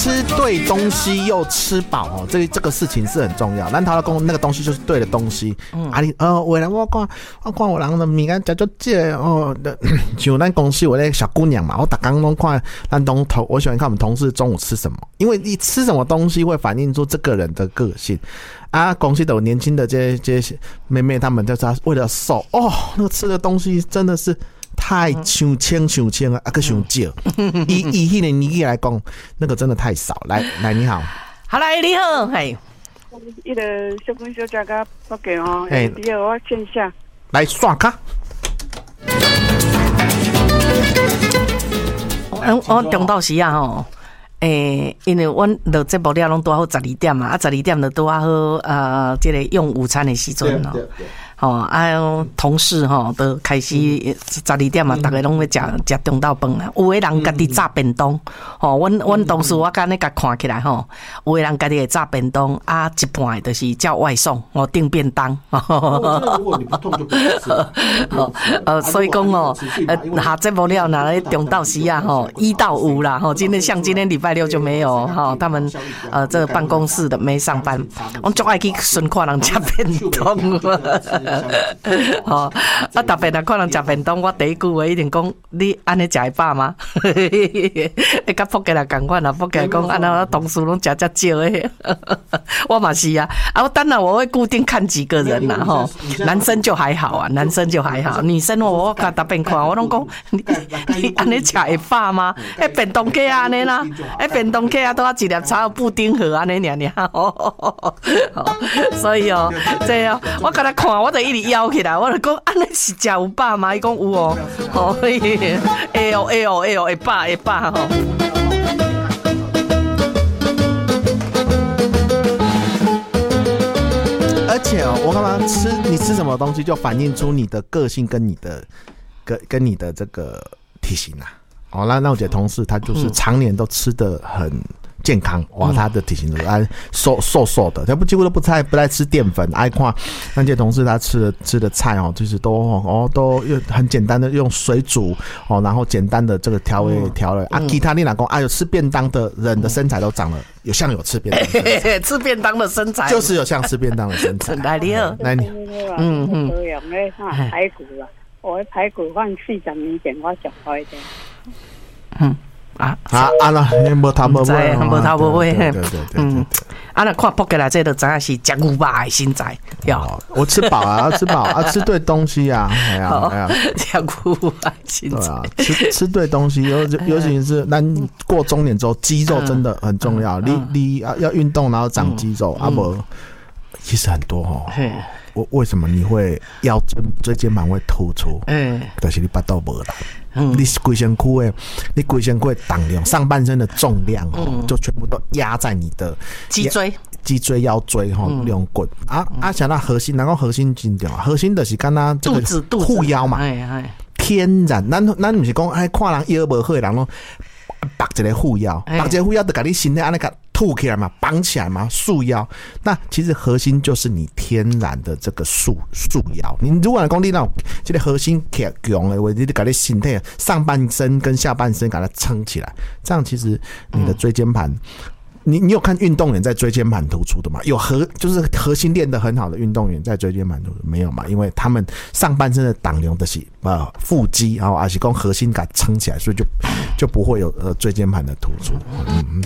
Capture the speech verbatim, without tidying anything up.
吃对东西又吃饱哦，这这个事情是很重要。咱头老讲那个东西就是对的东西。嗯、啊你呃，为了我看我看有人的物件食足这哦，像咱公司有那个小姑娘嘛，我逐工拢看咱同同，我喜欢看我们同事中午吃什么，因为你吃什么东西会反映出这个人的个性。啊，公司的有年轻的这这些妹妹，她们就是为了瘦哦，那个吃的东西真的是太伤轻伤轻啊，啊个伤少。以以迄个年纪来讲，那个真的太少。来来，你好， 好来你好，嘿， 一个小朋小姐个报给哦，哎，你好，我线下来刷卡。 我我中到时啊吼。诶、欸，因为阮录节目了拢拄好十二点嘛，啊十二点就拄好呃，这个用午餐的时阵咯。吼、哦，啊，同事吼都开始十二点嘛，大家拢要食食中昼饭啊。有的人家己炸便当，吼、哦，阮阮同事我刚才甲看起来吼，有的人家己会炸便当，啊，一半就是叫外送，哦，订便当。哦，如果你不痛就不吃。哦，呃，所以讲哦，呃，下节目了，拿来中昼时啊，吼，一到五啦，吼，今天像今天礼拜六就没有，哈，他们呃这个办公室的没上班，我就爱去顺看人吃便当。哦，啊！特别若看人食便当，我第一句话一定讲：你安尼食会饱吗？会甲福建人共款啊！福建讲安那同事拢食遮少诶，我嘛是啊！啊，我当然我会固定看几个人啦，吼，男生就还好啊，男生就还好，女生我我甲特别看，我拢讲你你安尼食会饱吗？诶，便当客安尼啦，诶，便当客啊，都要一粒炒布丁盒安尼尔尔，哦，所以哦，这样我甲他看，我就一直摇起来，我就讲安尼是食有饱吗？伊讲有哦，哦，会哦会哦会哦会饱会饱吼。 而且哦，我干嘛吃？你吃什么东西就反映出你的个性跟你的跟跟你的这个体型啊。哦，那那我姐同事她就是常年都吃得很健康，哇，她的体型都是瘦瘦瘦的，她不几乎都不太不太吃淀粉。爱看那些同事她吃的吃的菜哦，就是都哦都用很简单的用水煮哦，然后简单的这个调味调了、嗯、啊。其他你老公啊，有吃便当的人的身材都长了，有像有吃便当的身材吃便当的身材， 就是有像吃便当的身材。 来你好， 来你，嗯嗯，有咩排骨啊？我的排骨放四十年前我食开的。 嗯啊啊啊啦，无头无尾， 无头无尾， 对对对对。嗯， 啊那看扑起来，这就知影是食牛肉的身材。 哦，我吃饱啊，吃饱啊，吃对东西啊，哎呀哎呀， 食牛肉的身材。 啊，吃吃对东西，尤尤其是咱过中年之后，肌肉真的很重要。你你要要运动，然后长肌肉，啊不，其实很多哦。我为什么你会腰椎椎间盘会突出？嗯，就是你巴肚无力。嗯，你规身躯的，你规身躯的重量，上半身的重量哦，嗯、就全部都压在你的脊椎、 脊椎、腰椎哈，两棍、嗯、啊啊！想到核心，然后核心紧点，核心就是刚刚这个护腰嘛，哎哎，天然，咱咱不是讲哎，看人腰无好的人咯，绑一个护腰，绑一个护腰就把你身体安尼个凸起来嘛，绑起来嘛，束腰。那其实核心就是你天然的这个束束腰。你如果来讲你那种这个核心强的话，你就把你身体上半身跟下半身给它撑起来，这样其实你的椎间盘。你你有看运动员在椎间盘突出的吗？有核就是核心练得很好的运动员在椎间盘突出没有嘛？因为他们上半身的挡流的是呃腹肌，然后而且跟核心给它撑起来，所以就就不会有呃椎间盘的突出。嗯，